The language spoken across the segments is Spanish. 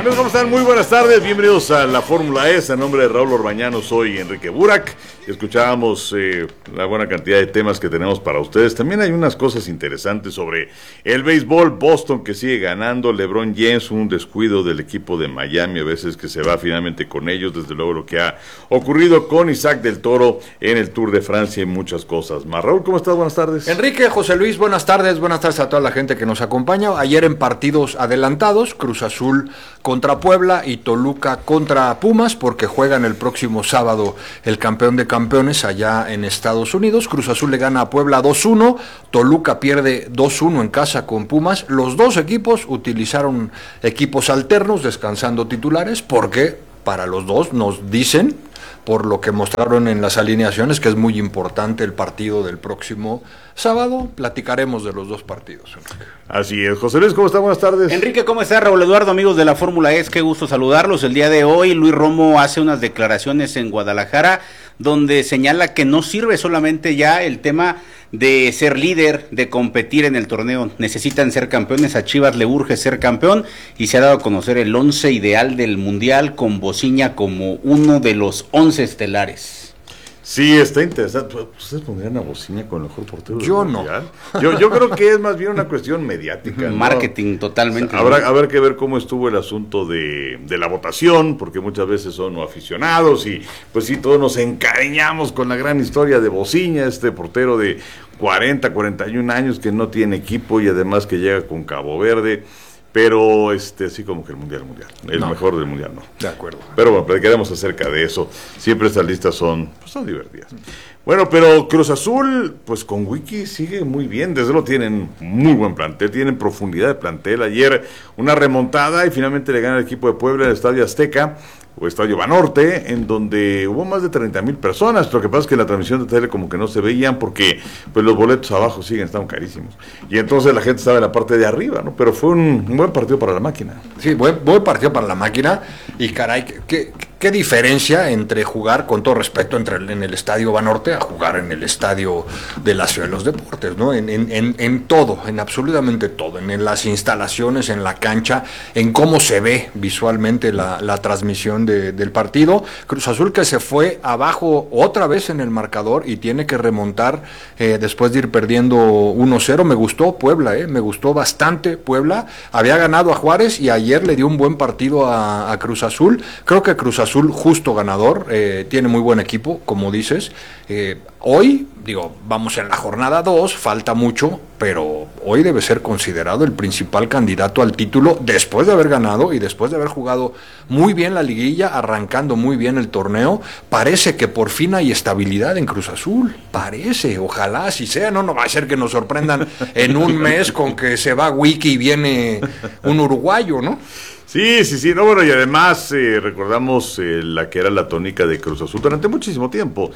Amigos, ¿cómo están? Muy buenas tardes, bienvenidos a la Fórmula E. A nombre de Raúl Orbañano, soy Enrique Burak. Escuchábamos la buena cantidad de temas que tenemos para ustedes. También hay unas cosas interesantes sobre el béisbol. Boston que sigue ganando, LeBron James, un descuido del equipo de Miami, a veces que se va finalmente con ellos. Desde luego lo que ha ocurrido con Isaac del Toro en el Tour de Francia y muchas cosas más. Raúl, ¿cómo estás? Buenas tardes. Enrique, José Luis, buenas tardes a toda la gente que nos acompaña. Ayer en partidos adelantados, Cruz Azul contra Puebla y Toluca contra Pumas, porque juegan el próximo sábado el campeón de campeones allá en Estados Unidos. Cruz Azul le gana a Puebla 2-1, Toluca pierde 2-1 en casa con Pumas. Los dos equipos utilizaron equipos alternos, descansando titulares, porque para los dos nos dicen, por lo que mostraron en las alineaciones, que es muy importante el partido del próximo sábado. Platicaremos de los dos partidos, Enrique. Así es. José Luis, ¿cómo está? Buenas tardes. Enrique, ¿cómo está? Raúl Eduardo, amigos de la Fórmula E, qué gusto saludarlos. El día de hoy Luis Romo hace unas declaraciones en Guadalajara donde señala que no sirve solamente ya el tema de ser líder, de competir en el torneo. Necesitan ser campeones, a Chivas le urge ser campeón y se ha dado a conocer el 11 ideal del Mundial con Bociña como uno de los 11 estelares. Sí, está interesante. ¿Ustedes pondrían a Bociña con el mejor portero del Mundial? No. Yo creo que es más bien una cuestión mediática, ¿no? Marketing, totalmente. O sea, habrá que ver cómo estuvo el asunto de la votación, porque muchas veces son no aficionados y pues sí, todos nos encariñamos con la gran historia de Bociña, este portero de 41 años que no tiene equipo y además que llega con Cabo Verde. Pero así como que el mundial, el mejor del mundial no. De acuerdo. Pero bueno, platicaremos acerca de eso. Siempre estas listas son divertidas. Bueno, pero Cruz Azul, pues con Wiki sigue muy bien. Desde luego tienen muy buen plantel, tienen profundidad de plantel. Ayer una remontada y finalmente le gana el equipo de Puebla en el Estadio Azteca o Estadio Banorte, en donde hubo más de 30,000 personas. Lo que pasa es que en la transmisión de tele como que no se veían porque pues los boletos abajo estaban carísimos. Y entonces la gente estaba en la parte de arriba, ¿no? Pero fue un buen partido para la máquina. Sí, buen partido para la máquina. Y caray, qué diferencia entre jugar, con todo respeto, en el Estadio Banorte a jugar en el Estadio de la Ciudad de los Deportes, ¿no? En todo, en absolutamente todo, en las instalaciones, en la cancha, en cómo se ve visualmente la transmisión del partido. Cruz Azul que se fue abajo otra vez en el marcador y tiene que remontar después de ir perdiendo 1-0. Me gustó Puebla, me gustó bastante Puebla. Había ganado a Juárez y ayer le dio un buen partido a Cruz Azul. Creo que Cruz Azul justo ganador, tiene muy buen equipo, como dices. Hoy, vamos en la jornada 2, falta mucho, pero hoy debe ser considerado el principal candidato al título después de haber ganado y después de haber jugado muy bien la liguilla, arrancando muy bien el torneo. Parece que por fin hay estabilidad en Cruz Azul, parece, ojalá así sea, no va a ser que nos sorprendan en un mes con que se va Wiki y viene un uruguayo, ¿no? Sí, no, bueno, y además recordamos la que era la tónica de Cruz Azul durante muchísimo tiempo.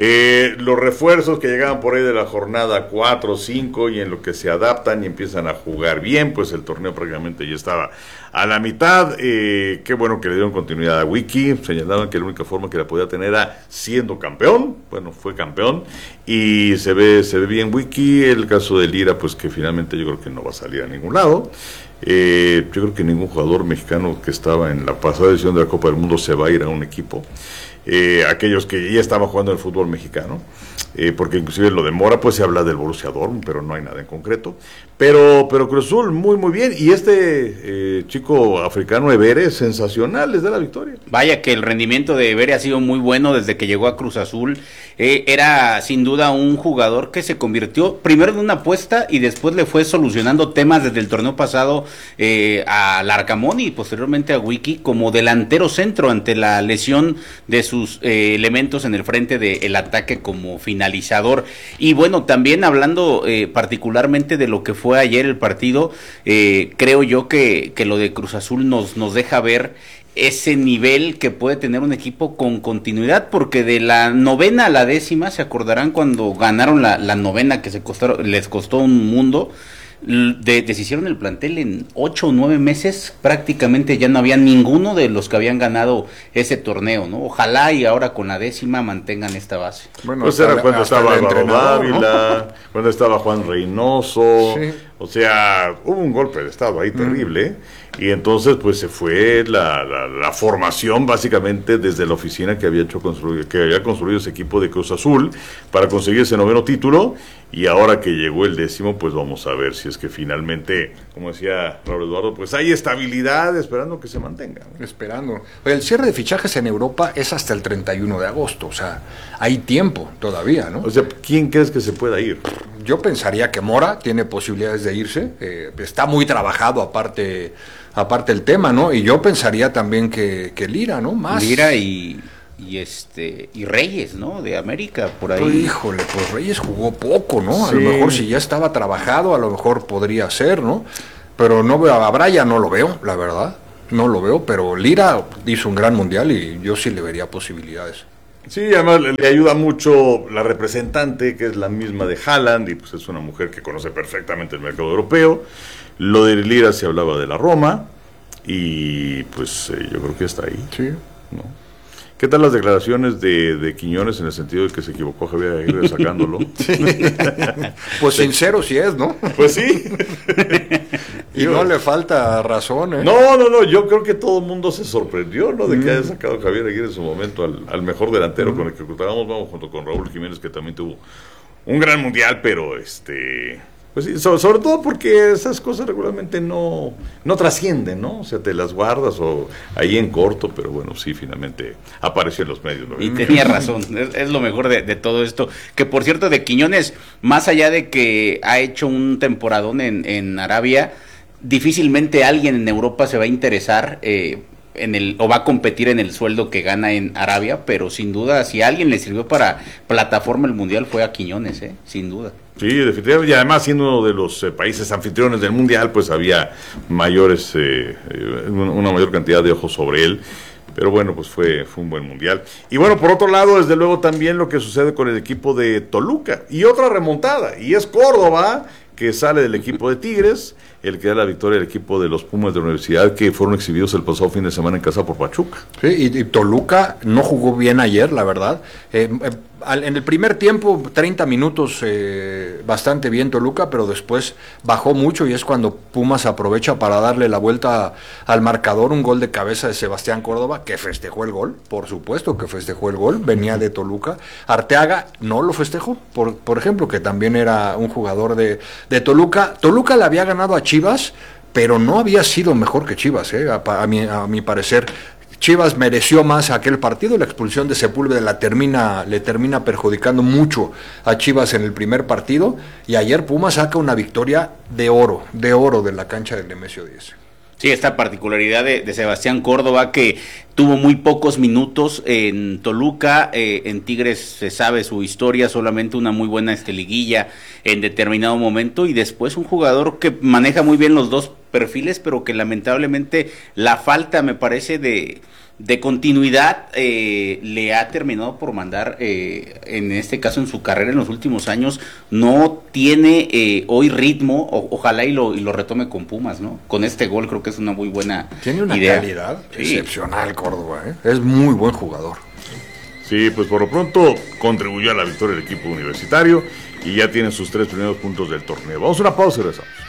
Los refuerzos que llegaban por ahí de la jornada 4 o 5 y en lo que se adaptan y empiezan a jugar bien, pues el torneo prácticamente ya estaba a la mitad. Qué bueno que le dieron continuidad a Wiki, señalaban que la única forma que la podía tener era siendo campeón. Bueno, fue campeón y se ve bien Wiki. El caso de Lira, pues que finalmente yo creo que no va a salir a ningún lado. Yo creo que ningún jugador mexicano que estaba en la pasada edición de la Copa del Mundo se va a ir a un equipo. Aquellos que ya estaban jugando en el fútbol mexicano, porque inclusive lo de Mora pues se habla del Borussia Dortmund, pero no hay nada en concreto. Pero Cruz Azul muy bien, y chico africano Evere, sensacional, les da la victoria. Vaya que el rendimiento de Evere ha sido muy bueno desde que llegó a Cruz Azul. Era sin duda un jugador que se convirtió primero en una apuesta y después le fue solucionando temas desde el torneo pasado a Larcamón y posteriormente a Wiki como delantero centro ante la lesión de sus elementos en el frente del ataque como finalizador. Y bueno, también hablando particularmente de lo que fue ayer el partido, creo yo que lo de Cruz Azul nos deja ver ese nivel que puede tener un equipo con continuidad, porque de la 9ª a la 10ª, se acordarán cuando ganaron la 9ª que les costó un mundo, deshicieron el plantel en 8 o 9 meses, prácticamente ya no había ninguno de los que habían ganado ese torneo, ¿no? Ojalá y ahora con la 10ª mantengan esta base. Bueno, pues era cuando estaba Álvaro Dávila, ¿no? Cuando estaba Juan Reynoso, sí. O sea, hubo un golpe de estado ahí terrible, y entonces pues se fue la formación básicamente desde la oficina que había construido ese equipo de Cruz Azul para conseguir ese 9º título, y ahora que llegó el 10º, pues vamos a ver si es que finalmente, como decía Raúl Eduardo, pues hay estabilidad, esperando que se mantenga. Esperando. Oye, el cierre de fichajes en Europa es hasta el 31 de agosto, o sea, hay tiempo todavía, ¿no? O sea, ¿quién crees que se pueda ir? Yo pensaría que Mora tiene posibilidades de irse, está muy trabajado aparte el tema, ¿no? Y yo pensaría también que Lira, ¿no? Más. Lira y Reyes, ¿no? De América, por ahí. Híjole, pues Reyes jugó poco, ¿no? A Sí. lo mejor si ya estaba trabajado, a lo mejor podría ser, ¿no? Pero no veo a Brian, no lo veo, la verdad. No lo veo, pero Lira hizo un gran mundial y yo sí le vería posibilidades. Sí, además le ayuda mucho la representante, que es la misma de Haaland, y pues es una mujer que conoce perfectamente el mercado europeo. Lo de Lira se hablaba de la Roma, y pues yo creo que está ahí, Sí. ¿no? ¿Qué tal las declaraciones de Quiñones en el sentido de que se equivocó Javier Aguirre sacándolo? Pues sincero sí es, ¿no? Pues sí. Y no le falta razón, ¿eh? No, yo creo que todo el mundo se sorprendió, ¿no? De que haya sacado Javier Aguirre en su momento al mejor delantero con el que contábamos, vamos, junto con Raúl Jiménez, que también tuvo un gran mundial, pero pues sí, sobre todo porque esas cosas regularmente no trascienden, ¿no? O sea, te las guardas o ahí en corto, pero bueno, sí, finalmente apareció en los medios, ¿no? Y tenía razón, es lo mejor de todo esto. Que por cierto, de Quiñones, más allá de que ha hecho un temporadón en Arabia, difícilmente alguien en Europa se va a interesar o va a competir en el sueldo que gana en Arabia, pero sin duda, si a alguien le sirvió para plataforma el Mundial fue a Quiñones, sin duda. Sí, definitivamente, y además siendo uno de los países anfitriones del Mundial, pues había una mayor cantidad de ojos sobre él. Pero bueno, pues fue un buen mundial. Y bueno, por otro lado, desde luego también lo que sucede con el equipo de Toluca. Y otra remontada, y es Córdoba, que sale del equipo de Tigres, el que da la victoria al equipo de los Pumas de la Universidad, que fueron exhibidos el pasado fin de semana en casa por Pachuca. Sí, y Toluca no jugó bien ayer, la verdad. En el primer tiempo, 30 minutos, bastante bien Toluca, pero después bajó mucho y es cuando Pumas aprovecha para darle la vuelta al marcador, un gol de cabeza de Sebastián Córdoba, que festejó el gol, por supuesto que festejó el gol, venía de Toluca. Arteaga no lo festejó, por ejemplo, que también era un jugador de Toluca. Toluca le había ganado a Chivas, pero no había sido mejor que Chivas, a mi parecer. Chivas mereció más aquel partido, la expulsión de Sepúlveda le termina perjudicando mucho a Chivas en el primer partido, y ayer Pumas saca una victoria de oro de la cancha del Nemesio 10. Sí, esta particularidad de Sebastián Córdoba, que tuvo muy pocos minutos en Toluca, en Tigres se sabe su historia, solamente una muy buena liguilla en determinado momento, y después un jugador que maneja muy bien los dos perfiles, pero que lamentablemente la falta, me parece, de continuidad le ha terminado por mandar, en este caso en su carrera en los últimos años, no tiene hoy ritmo, ojalá y lo retome con Pumas, ¿no? Con este gol creo que es una muy buena Tiene una idea. calidad excepcional Córdoba, es muy buen jugador. Sí, pues por lo pronto contribuyó a la victoria del equipo universitario y ya tiene sus 3 primeros puntos del torneo. Vamos a una pausa y regresamos.